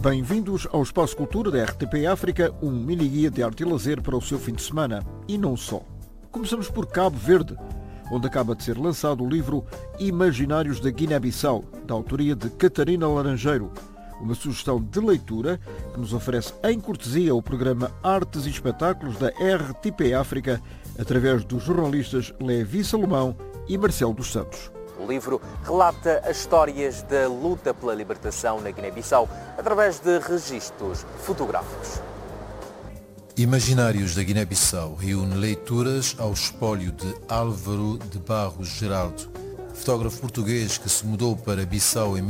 Bem-vindos ao Espaço Cultura da RTP África, um mini-guia de arte e lazer para o seu fim de semana. E não só. Começamos por Cabo Verde, onde acaba de ser lançado o livro Imaginários da Guiné-Bissau, da autoria de Catarina Laranjeiro. Uma sugestão de leitura que nos oferece em cortesia o programa Artes e Espetáculos da RTP África, através dos jornalistas Levi Salomão e Marcelo dos Santos. O livro relata as histórias da luta pela libertação na Guiné-Bissau através de registros fotográficos. Imaginários da Guiné-Bissau reúne leituras ao espólio de Álvaro de Barros Geraldo, fotógrafo português que se mudou para Bissau em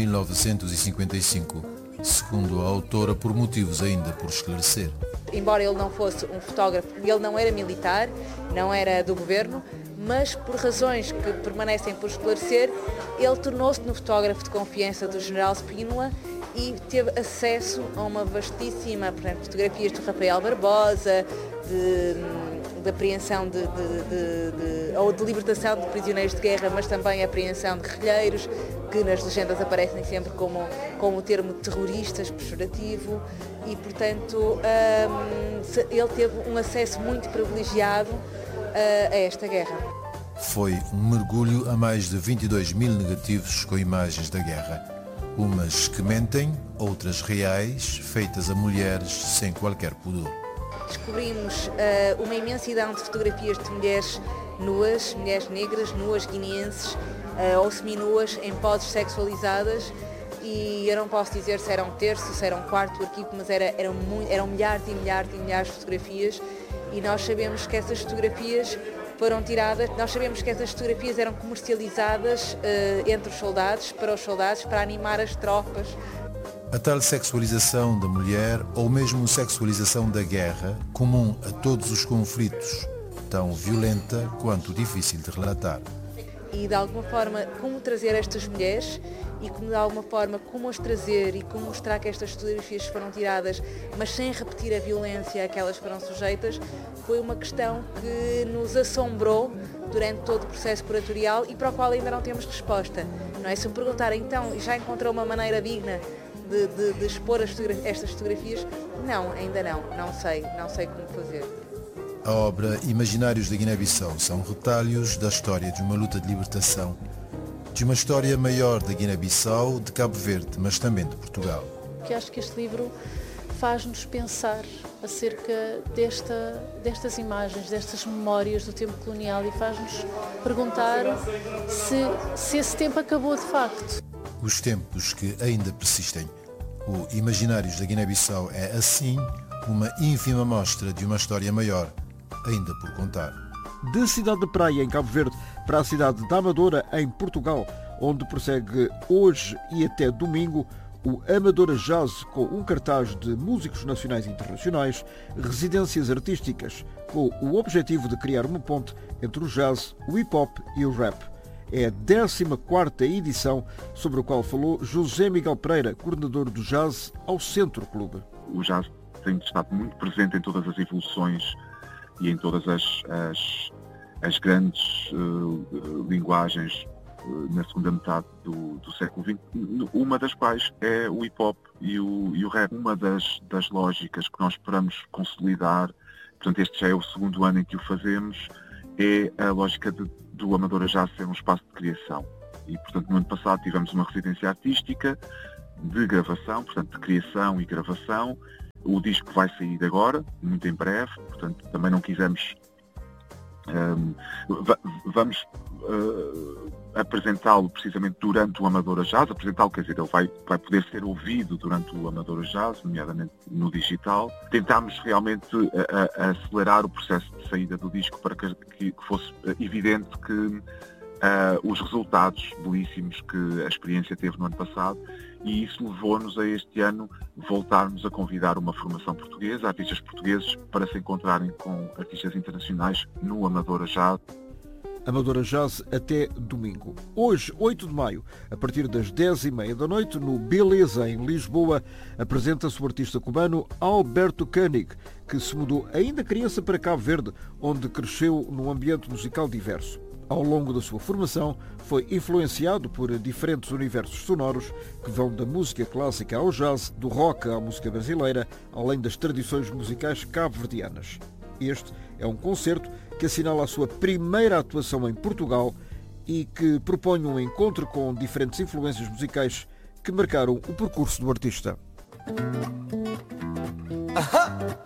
1955, segundo a autora, por motivos ainda por esclarecer. Embora ele não fosse um fotógrafo, ele não era militar, não era do governo, mas por razões que permanecem por esclarecer, ele tornou-se no fotógrafo de confiança do general Spínola e teve acesso a uma vastíssima, portanto, fotografias do Rafael Barbosa, de apreensão ou de libertação de prisioneiros de guerra, mas também a apreensão de guerrilheiros, que nas legendas aparecem sempre como o termo terroristas, pejorativo, e, portanto, ele teve um acesso muito privilegiado a esta guerra. Foi um mergulho a mais de 22 mil negativos com imagens da guerra. Umas que mentem, outras reais, feitas a mulheres sem qualquer pudor. Descobrimos uma imensidão de fotografias de mulheres nuas, mulheres negras, nuas guineenses, ou seminuas, em poses sexualizadas, e eu não posso dizer se era um terço, se era um quarto do arquivo, mas eram milhares e milhares e milhares de fotografias, e nós sabemos que essas fotografias foram tiradas, nós sabemos que essas fotografias eram comercializadas entre os soldados, para animar as tropas. A tal sexualização da mulher, ou mesmo sexualização da guerra, comum a todos os conflitos, tão violenta quanto difícil de relatar. E de alguma forma, como trazer estas mulheres e como de alguma forma como as trazer e como mostrar que estas fotografias foram tiradas, mas sem repetir a violência a que elas foram sujeitas, foi uma questão que nos assombrou durante todo o processo curatorial e para o qual ainda não temos resposta. Não é? Se me perguntarem, então, já encontrou uma maneira digna de expor estas fotografias? Não, ainda não sei como fazer. A obra Imaginários da Guiné-Bissau são retalhos da história de uma luta de libertação, de uma história maior da Guiné-Bissau, de Cabo Verde, mas também de Portugal. Eu acho que este livro faz-nos pensar acerca destas imagens, destas memórias do tempo colonial e faz-nos perguntar se esse tempo acabou de facto. Os tempos que ainda persistem. O Imaginários da Guiné-Bissau é, assim, uma ínfima mostra de uma história maior, ainda por contar. De Cidade de Praia, em Cabo Verde, para a cidade da Amadora, em Portugal, onde prossegue hoje e até domingo o Amadora Jazz, com um cartaz de músicos nacionais e internacionais, residências artísticas, com o objetivo de criar uma ponte entre o jazz, o hip-hop e o rap. É a 14ª edição, sobre o qual falou José Miguel Pereira, coordenador do Jazz ao Centro Clube. O jazz tem estado muito presente em todas as evoluções e em todas as grandes linguagens na segunda metade do século XX, uma das quais é o hip-hop e o rap. Uma das lógicas que nós esperamos consolidar, portanto este já é o segundo ano em que o fazemos, é a lógica do Amadora Jazz ser um espaço de criação. E, portanto, no ano passado tivemos uma residência artística de gravação, portanto, de criação e gravação. O disco vai sair agora, muito em breve, portanto, também não quisemos... vamos apresentá-lo precisamente durante o Amadora Jazz, apresentá-lo, quer dizer, ele vai poder ser ouvido durante o Amadora Jazz, nomeadamente no digital. Tentámos realmente acelerar o processo de saída do disco para que fosse evidente que os resultados belíssimos que a experiência teve no ano passado, e isso levou-nos a este ano voltarmos a convidar uma formação portuguesa, artistas portugueses, para se encontrarem com artistas internacionais no Amadora Jazz. Amadora Jazz até domingo. Hoje, 8 de maio, a partir das 10h30 da noite, no Beleza, em Lisboa, apresenta-se o artista cubano Alberto Koenig, que se mudou ainda criança para Cabo Verde, onde cresceu num ambiente musical diverso. Ao longo da sua formação, foi influenciado por diferentes universos sonoros que vão da música clássica ao jazz, do rock à música brasileira, além das tradições musicais cabo-verdianas. Este é um concerto que assinala a sua primeira atuação em Portugal e que propõe um encontro com diferentes influências musicais que marcaram o percurso do artista. Aha!